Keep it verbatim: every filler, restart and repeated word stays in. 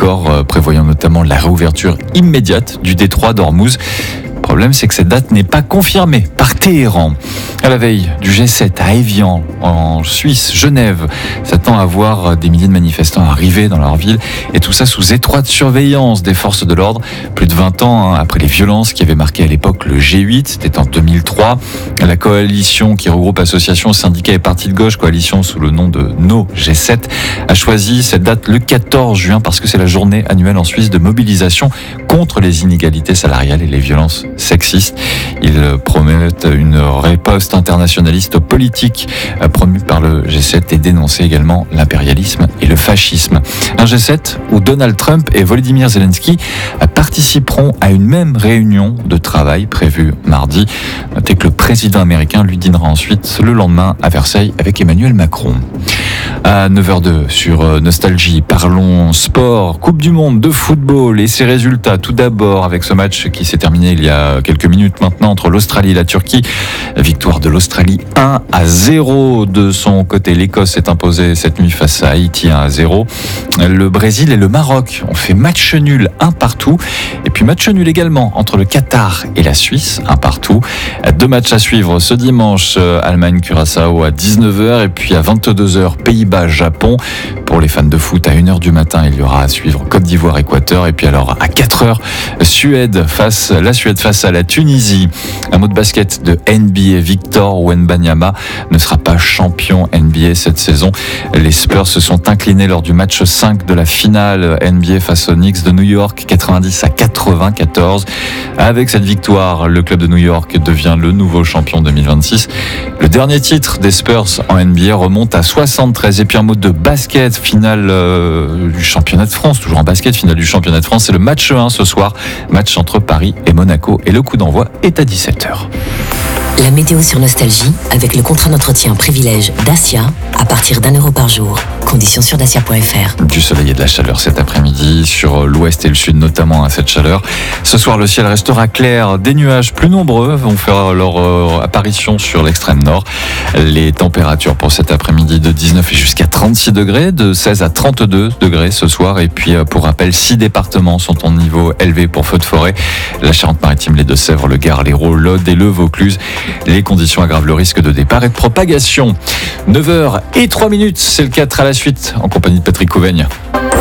accord prévoyant notamment la réouverture immédiate du détroit d'Ormuz. Le problème, c'est que cette date n'est pas confirmée par Téhéran. À la veille du G sept à Évian, en Suisse, Genève, s'attend à voir des milliers de manifestants arriver dans leur ville, et tout ça sous étroite surveillance des forces de l'ordre. Plus de vingt ans hein, après les violences qui avaient marqué à l'époque le G huit, c'était en deux mille trois. La coalition qui regroupe associations, syndicats et partis de gauche, coalition sous le nom de No G sept, a choisi cette date le quatorze juin parce que c'est la journée annuelle en Suisse de mobilisation contre les inégalités salariales et les violences sexistes. Ils promettent une riposte internationaliste politique promue par le G sept et dénoncer également l'impérialisme et le fascisme. Un G sept où Donald Trump et Volodymyr Zelensky participeront à une même réunion de travail prévue mardi. Notez que le président américain lui dînera ensuite le lendemain à Versailles avec Emmanuel Macron. À neuf heures deux sur Nostalgie, parlons sport, Coupe du Monde de football et ses résultats. Tout d'abord avec ce match qui s'est terminé il y a quelques minutes maintenant entre l'Australie et la Turquie. Victoire de l'Australie un à zéro. De son côté, l'Écosse s'est imposée cette nuit face à Haïti un à zéro. Le Brésil et le Maroc ont fait match nul un partout. Et puis match nul également entre le Qatar et la Suisse, un partout. Deux matchs à suivre ce dimanche, Allemagne-Curaçao à dix-neuf heures et puis à vingt-deux heures, Pays-Bas-Japon. Pour les fans de foot, à une heure du matin, il y aura à suivre Côte d'Ivoire-Équateur. Et puis alors à quatre heures, Suède face, la Suède face à la Tunisie. Un mot de basket de N B A, Victor Wembanyama ne sera pas champion N B A cette saison. Les Spurs se sont inclinés lors du match cinq de la finale N B A face aux Knicks de New York, quatre-vingt-dix à quatre-vingt-quatorze. Avec cette victoire, le club de New York devient le nouveau champion deux mille vingt-six. Le dernier titre des Spurs en N B A remonte à soixante-treize. Et puis un mot de basket, finale euh, du championnat de France, toujours en basket, finale du championnat de France. C'est le match un ce soir, match entre Paris et Monaco. Et le coup d'envoi est à dix-sept heures. La météo sur Nostalgie avec le contrat d'entretien privilège Dacia à partir d'un euro par jour. Conditions sur dacia point f r. Du soleil et de la chaleur cet après-midi sur l'ouest et le sud notamment à cette chaleur. Ce soir le ciel restera clair, des nuages plus nombreux vont faire leur euh, apparition sur l'extrême nord. Les températures pour cet après-midi de dix-neuf et jusqu'à trente-six degrés, de seize à trente-deux degrés ce soir. Et puis euh, pour rappel, six départements sont en niveau élevé pour feux de forêt. La Charente-Maritime, les Deux-Sèvres, le Gard, l'Hérault, l'Aude et le Vaucluse. Les conditions aggravent le risque de départ et de propagation. neuf heures et trois minutes, c'est le quatre à la suite en compagnie de Patrick Couvaigne.